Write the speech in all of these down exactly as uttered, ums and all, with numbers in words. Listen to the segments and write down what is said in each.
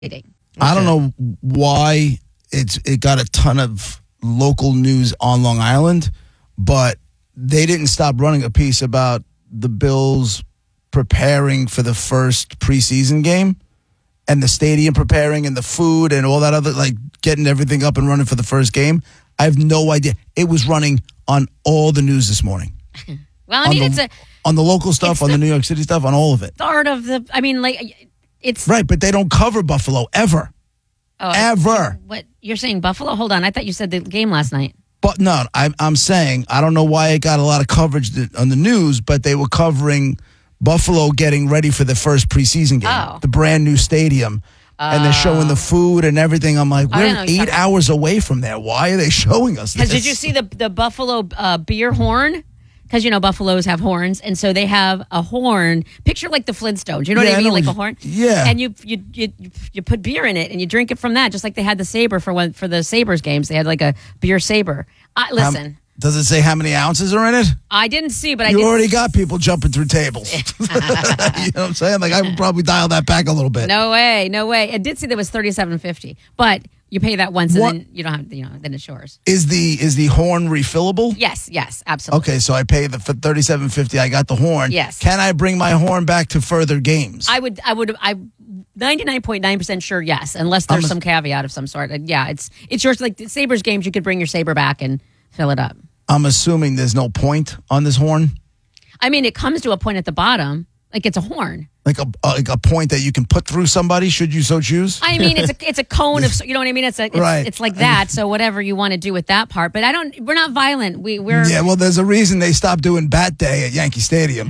Okay. I don't know why it's it got a ton of local news on Long Island, but they didn't stop running a piece about the Bills preparing for the first preseason game and the stadium preparing and the food and all that other, like getting everything up and running for the first game. I have no idea. It was running on all the news this morning. Well, I mean, the, it's a on the local stuff, on the, the New York City stuff, on all of it. Start of the, I mean, like it's right, but they don't cover Buffalo ever, oh, ever. What you're saying, Buffalo? Hold on, I thought you said the game last night. But no, I'm I'm saying I don't know why it got a lot of coverage on the news, but they were covering Buffalo getting ready for the first preseason game, oh. the brand new stadium. And they're showing the food and everything. I'm like, we're eight hours away from there. Why are they showing us this? Because did you see the the Buffalo uh, beer horn? Because, you know, buffaloes have horns. And so they have a horn. Picture like the Flintstones. You know yeah, what I mean? I Like a horn. Yeah. And you, you you you put beer in it and you drink it from that. Just like they had the Sabre for one, for the Sabres games. They had like a beer Sabre. Uh, listen. Um, does it say how many ounces are in it? I didn't see, but I You did already got people jumping through tables. You know what I'm saying? Like, I would probably dial that back a little bit. No way, no way. I did see that was thirty-seven fifty, but you pay that once and what? then you don't have, you know, then it's yours. Is the is the horn refillable? Yes, yes, absolutely. Okay, so I pay the for thirty-seven fifty. I got the horn. Yes. Can I bring my horn back to further games? I would, I would, I. ninety-nine point nine percent sure, yes, unless there's a, some caveat of some sort. Yeah, it's it's yours. Like the Sabres games, you could bring your Sabre back and fill it up. I'm assuming there's no point on this horn. I mean, it comes to a point at the bottom, like it's a horn, like a like a point that you can put through somebody, should you so choose. I mean, it's a it's a cone of, you know what I mean. It's a it's, right. It's like that. So whatever you want to do with that part, but I don't. We're not violent. We we're yeah. Well, there's a reason they stopped doing Bat Day at Yankee Stadium.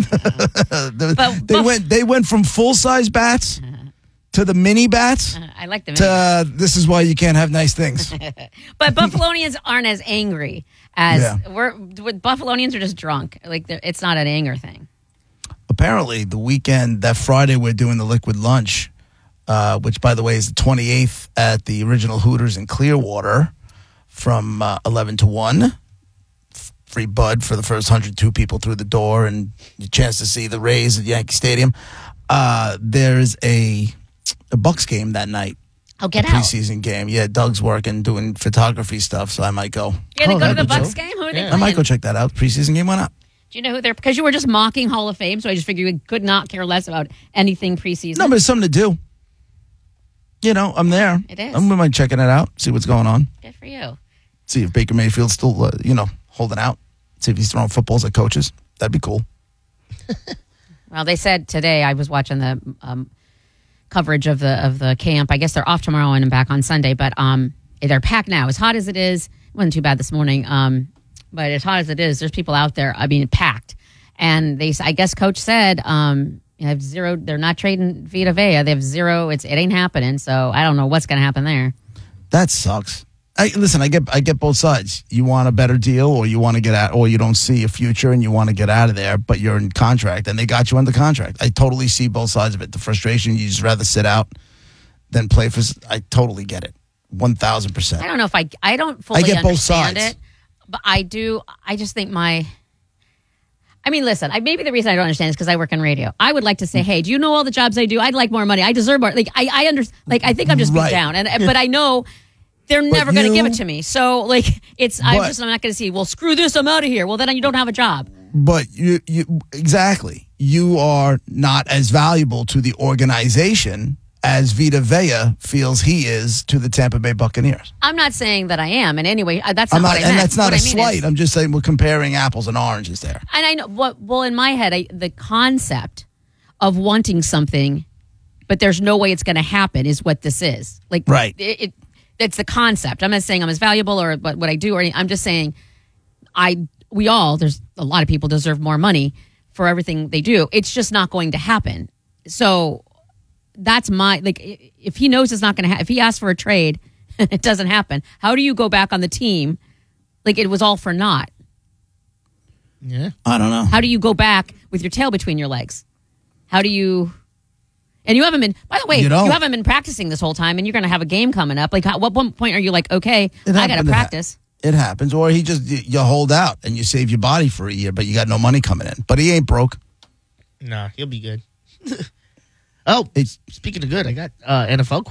Mm. but, they but, went they went from full size bats. Uh, To the mini bats. Uh, I like the mini to, uh, this is why you can't have nice things. But Buffalonians aren't as angry as yeah. we're. Buffalonians are just drunk. Like it's not an anger thing. Apparently, the weekend, that Friday, we're doing the Liquid Lunch, uh, which, by the way, is the twenty-eighth at the original Hooters in Clearwater from uh, eleven to one. Free bud for the first one hundred two people through the door and a chance to see the Rays at Yankee Stadium. Uh, there's a... a Bucks game that night. Oh, get a out. Preseason game. Yeah, Doug's working, doing photography stuff, so I might go. Yeah, they oh, go to the Bucks chill. game? Who are yeah. they playing? I might go check that out. Preseason game, why not? Do you know who they're... Because you were just mocking Hall of Fame, so I just figured you could not care less about anything preseason. No, but it's something to do. You know, I'm there. It is. I'm might checking it out, see what's going on. Good for you. See if Baker Mayfield's still, uh, you know, holding out. See if he's throwing footballs at coaches. That'd be cool. Well, they said today, I was watching the... Um, coverage of the of the camp. I guess they're off tomorrow and back on Sunday, but um, they're packed now. As hot as it is, it wasn't too bad this morning, um, but as hot as it is, there's people out there, I mean, packed. And they, I guess Coach said, um, you have zero, they're not trading Vita Vea. They have zero, it's, it ain't happening, so I don't know what's going to happen there. That sucks. I, listen, I get I get both sides. You want a better deal, or you want to get out, or you don't see a future and you want to get out of there, but you're in contract and they got you under contract. I totally see both sides of it. The frustration, you just rather sit out than play for. I totally get it, one thousand percent. I don't know if I I don't fully I get understand both sides. it, but I do. I just think my. I mean, listen. I, maybe the reason I don't understand is because I work in radio. I would like to say, "Hey, do you know all the jobs I do? I'd like more money. I deserve more." Like I, I understand. Like I think I'm just beat right. down, and but I know. They're never going to give it to me. So, like, it's, I'm just, I'm not going to see, well, screw this, I'm out of here. Well, then you don't have a job. But you, you, exactly. You are not as valuable to the organization as Vita Vea feels he is to the Tampa Bay Buccaneers. I'm not saying that I am in any way. That's not, not what I and meant. that's not what a I mean slight. is, I'm just saying we're comparing apples and oranges there. And I know, what, well, in my head, I, the concept of wanting something, but there's no way it's going to happen is what this is. Like, right. It, it It's the concept. I'm not saying I'm as valuable or what, what I do, or any, I'm just saying I we all, there's a lot of people deserve more money for everything they do. It's just not going to happen. So that's my, like, if he knows it's not going to happen, if he asks for a trade and it doesn't happen, how do you go back on the team? Like it was all for naught. Yeah. I don't know. How do you go back with your tail between your legs? How do you... And you haven't been, by the way, you, you haven't been practicing this whole time, and you're going to have a game coming up. Like, at what point are you like, okay, it I got to practice? It happens. Or he just, you hold out and you save your body for a year, but you got no money coming in. But he ain't broke. Nah, he'll be good. Oh, It's- speaking of good, I got uh, N F L